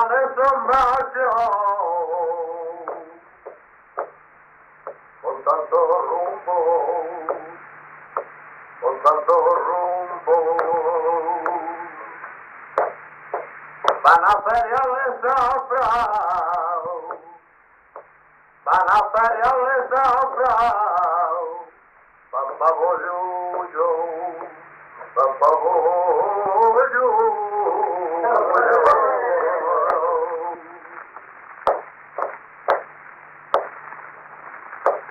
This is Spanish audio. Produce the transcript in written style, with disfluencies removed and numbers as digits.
sombrajo, con tanto rumbo, con tanto rumbo. Van a feriarles afrao, van a feriarles afrao, papá bollo, papá bollo.